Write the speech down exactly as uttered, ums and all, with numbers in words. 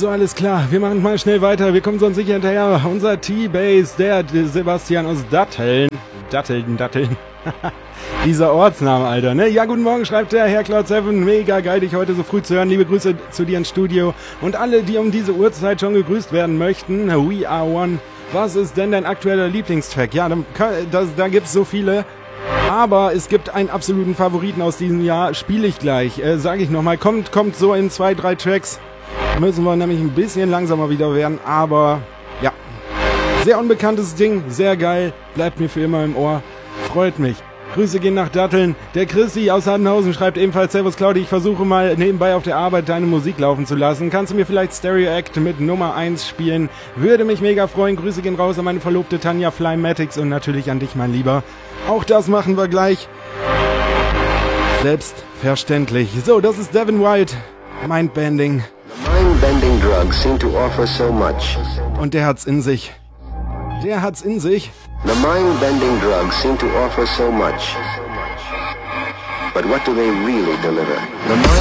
So, alles klar. Wir machen mal schnell weiter. Wir kommen sonst sicher hinterher. Unser T-Base, der Sebastian aus Datteln. Datteln, Datteln. Dieser Ortsname, Alter, ne? Ja, guten Morgen, schreibt der Herr Cloud sieben. Mega geil, dich heute so früh zu hören. Liebe Grüße zu dir ins Studio. Und alle, die um diese Uhrzeit schon gegrüßt werden möchten. We are one. Was ist denn dein aktueller Lieblingstrack? Ja, da, da gibt's so viele. Aber es gibt einen absoluten Favoriten aus diesem Jahr. Spiele ich gleich. Äh, sage ich nochmal. Kommt, kommt so in zwei, drei Tracks. Müssen wir nämlich ein bisschen langsamer wieder werden. Aber, ja. Sehr unbekanntes Ding. Sehr geil. Bleibt mir für immer im Ohr. Freut mich. Grüße gehen nach Datteln. Der Chrissy aus Hadenhausen schreibt ebenfalls: Servus Claudi, ich versuche mal nebenbei auf der Arbeit deine Musik laufen zu lassen. Kannst du mir vielleicht Stereo Act mit Nummer eins spielen? Würde mich mega freuen. Grüße gehen raus an meine Verlobte Tanja Flymatics und natürlich an dich, mein Lieber. Auch das machen wir gleich. Selbstverständlich. So, das ist Devin White. Mindbending. Mind-bending drugs seem to offer so much. Und der hat's in sich. Der hat's in sich. The mind-bending drugs seem to offer so much. But what do they really deliver? The mind